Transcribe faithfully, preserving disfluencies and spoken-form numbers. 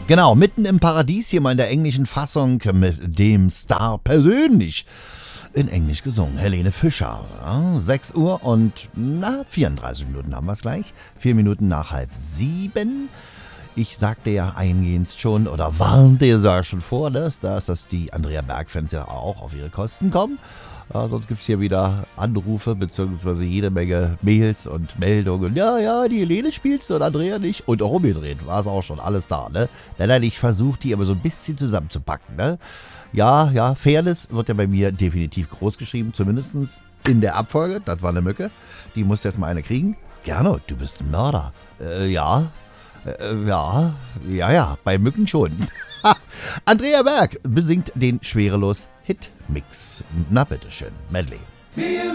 Genau, mitten im Paradies hier mal in der englischen Fassung mit dem Star persönlich in Englisch gesungen. Helene Fischer. Ja, sechs Uhr und na, vierunddreißig Minuten haben wir es gleich. Vier Minuten nach halb sieben. Ich sagte ja eingehend schon oder warnte ja schon vor, dass, dass, dass die Andrea Berg-Fans ja auch auf ihre Kosten kommen. Ja, sonst gibt es hier wieder Anrufe bzw. jede Menge Mails und Meldungen. Ja, ja, die Helene spielst und Andrea nicht. Und auch umgedreht war es auch schon alles da, ne? Nein, nein, ich versuche die aber so ein bisschen zusammenzupacken, ne? Ja, ja, Fairness wird ja bei mir definitiv groß geschrieben, zumindest in der Abfolge. Das war eine Mücke. Die muss jetzt mal eine kriegen. Gerne, du bist ein Mörder. Äh, ja, äh, ja, ja, ja, bei Mücken schon. Andrea Berg besingt den Schwerelos-Hit-Mix. Na bitteschön, Medley.